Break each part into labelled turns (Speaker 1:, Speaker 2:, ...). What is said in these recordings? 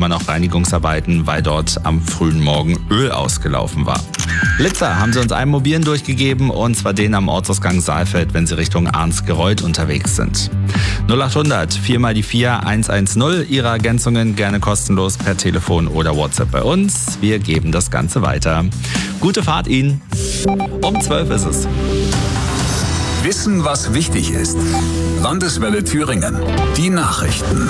Speaker 1: immer noch Reinigungsarbeiten, weil dort am frühen Morgen Öl ausgelaufen war. Blitzer haben sie uns einen mobilen durchgegeben, und zwar den am Ortsausgang Saalfeld, wenn sie Richtung Arnsgereuth unterwegs sind. 0800 4 mal die 4 110. Ihre Ergänzungen gerne kostenlos per Telefon oder WhatsApp bei uns. Wir geben das Ganze weiter. Gute Fahrt Ihnen. Um 12 ist es.
Speaker 2: Wissen, was wichtig ist. Landeswelle Thüringen. Die Nachrichten.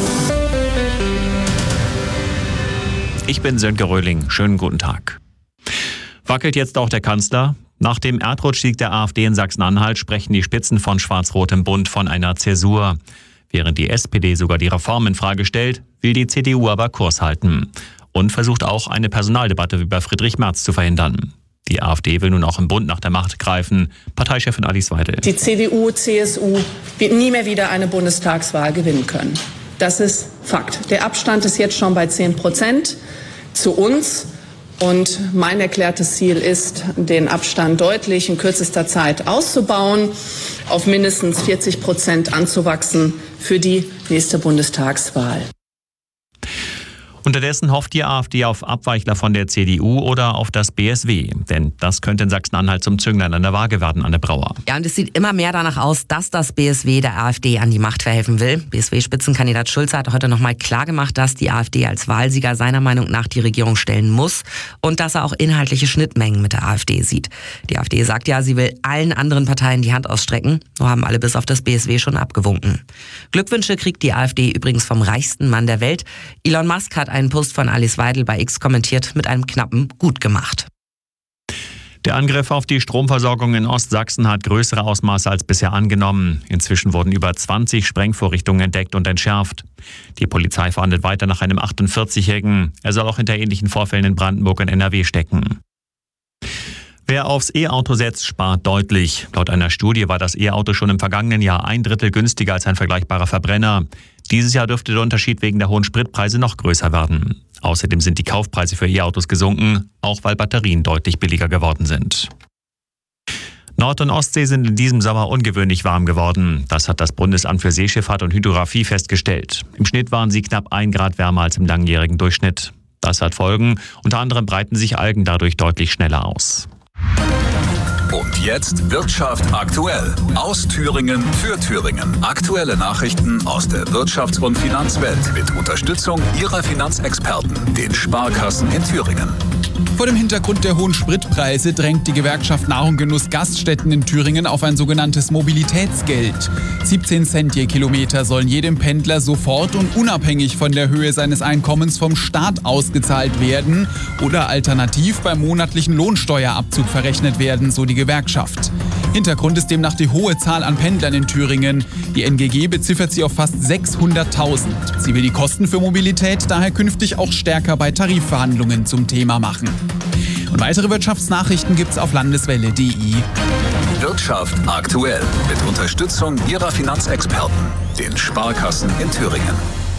Speaker 3: Ich bin Sönke Röhling. Schönen guten Tag. Wackelt jetzt auch der Kanzler? Nach dem Erdrutschsieg der AfD in Sachsen-Anhalt sprechen die Spitzen von Schwarz-Rotem Bund von einer Zäsur. Während die SPD sogar die Reform in Frage stellt, will die CDU aber Kurs halten und versucht auch eine Personaldebatte wie bei Friedrich Merz zu verhindern. Die AfD will nun auch im Bund nach der Macht greifen. Parteichefin Alice Weidel.
Speaker 4: Die CDU, CSU wird nie mehr wieder eine Bundestagswahl gewinnen können. Das ist Fakt. Der Abstand ist jetzt schon bei 10% zu uns. Und mein erklärtes Ziel ist, den Abstand deutlich in kürzester Zeit auszubauen, auf mindestens 40% anzuwachsen für die nächste Bundestagswahl.
Speaker 3: Unterdessen hofft die AfD auf Abweichler von der CDU oder auf das BSW. Denn das könnte in Sachsen-Anhalt zum Zünglein an der Waage werden, Anne Brauer.
Speaker 5: Ja, und es sieht immer mehr danach aus, dass das BSW der AfD an die Macht verhelfen will. BSW-Spitzenkandidat Schulze hat heute nochmal klargemacht, dass die AfD als Wahlsieger seiner Meinung nach die Regierung stellen muss und dass er auch inhaltliche Schnittmengen mit der AfD sieht. Die AfD sagt ja, sie will allen anderen Parteien die Hand ausstrecken. So haben alle bis auf das BSW schon abgewunken. Glückwünsche kriegt die AfD übrigens vom reichsten Mann der Welt. Elon Musk hat einen Post von Alice Weidel bei X kommentiert mit einem knappen Gut gemacht.
Speaker 3: Der Angriff auf die Stromversorgung in Ostsachsen hat größere Ausmaße als bisher angenommen. Inzwischen wurden über 20 Sprengvorrichtungen entdeckt und entschärft. Die Polizei fahndet weiter nach einem 48-Jährigen. Er soll auch hinter ähnlichen Vorfällen in Brandenburg und NRW stecken. Wer aufs E-Auto setzt, spart deutlich. Laut einer Studie war das E-Auto schon im vergangenen Jahr 1/3 günstiger als ein vergleichbarer Verbrenner. Dieses Jahr dürfte der Unterschied wegen der hohen Spritpreise noch größer werden. Außerdem sind die Kaufpreise für E-Autos gesunken, auch weil Batterien deutlich billiger geworden sind. Nord- und Ostsee sind in diesem Sommer ungewöhnlich warm geworden. Das hat das Bundesamt für Seeschifffahrt und Hydrographie festgestellt. Im Schnitt waren sie knapp 1 Grad wärmer als im langjährigen Durchschnitt. Das hat Folgen. Unter anderem breiten sich Algen dadurch deutlich schneller aus.
Speaker 2: Und jetzt Wirtschaft aktuell. Aus Thüringen für Thüringen. Aktuelle Nachrichten aus der Wirtschafts- und Finanzwelt mit Unterstützung Ihrer Finanzexperten, den Sparkassen in Thüringen.
Speaker 6: Vor dem Hintergrund der hohen Spritpreise drängt die Gewerkschaft Nahrung Genuss Gaststätten in Thüringen auf ein sogenanntes Mobilitätsgeld. 17 Cent je Kilometer sollen jedem Pendler sofort und unabhängig von der Höhe seines Einkommens vom Staat ausgezahlt werden oder alternativ beim monatlichen Lohnsteuerabzug verrechnet werden, so die Gewerkschaft. Hintergrund ist demnach die hohe Zahl an Pendlern in Thüringen. Die NGG beziffert sie auf fast 600.000. Sie will die Kosten für Mobilität daher künftig auch stärker bei Tarifverhandlungen zum Thema machen. Und weitere Wirtschaftsnachrichten gibt's auf landeswelle.de.
Speaker 2: Wirtschaft aktuell mit Unterstützung Ihrer Finanzexperten, den Sparkassen in Thüringen.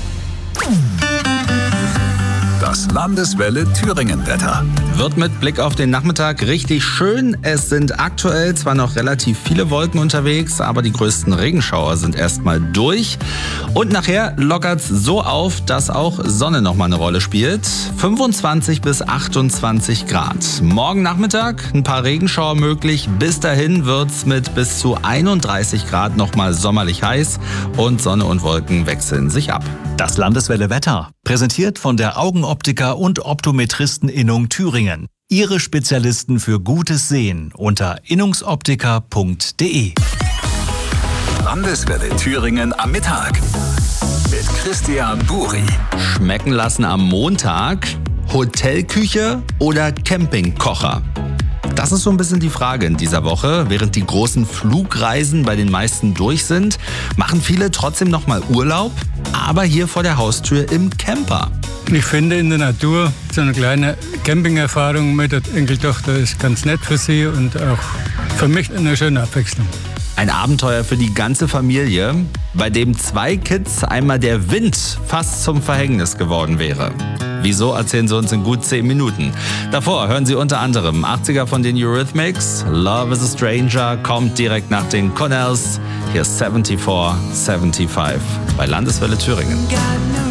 Speaker 2: Das Landeswelle Thüringen-Wetter.
Speaker 1: Wird mit Blick auf den Nachmittag richtig schön. Es sind aktuell zwar noch relativ viele Wolken unterwegs, aber die größten Regenschauer sind erstmal durch. Und nachher lockert's so auf, dass auch Sonne nochmal eine Rolle spielt. 25 bis 28 Grad. Morgen Nachmittag ein paar Regenschauer möglich. Bis dahin wird's mit bis zu 31 Grad nochmal sommerlich heiß und Sonne und Wolken wechseln sich ab.
Speaker 7: Das Landeswelle Wetter, präsentiert von der Augenoptiker und Optometristen-Innung Thüringen. Ihre Spezialisten für gutes Sehen unter innungsoptiker.de.
Speaker 2: Landeswelle Thüringen am Mittag mit Christian Buri.
Speaker 1: Schmecken lassen am Montag, Hotelküche oder Campingkocher? Das ist so ein bisschen die Frage in dieser Woche. Während die großen Flugreisen bei den meisten durch sind, machen viele trotzdem nochmal Urlaub, aber hier vor der Haustür im Camper.
Speaker 8: Ich finde in der Natur so eine kleine Campingerfahrung mit der Enkeltochter ist ganz nett für sie und auch für mich eine schöne Abwechslung.
Speaker 1: Ein Abenteuer für die ganze Familie, bei dem 2 Kids einmal der Wind fast zum Verhängnis geworden wäre. Wieso, erzählen sie uns in gut 10 Minuten. Davor hören Sie unter anderem 80er von den Eurythmics, Love is a Stranger kommt direkt nach den Connells. Hier ist 74, 75 bei Landeswelle Thüringen.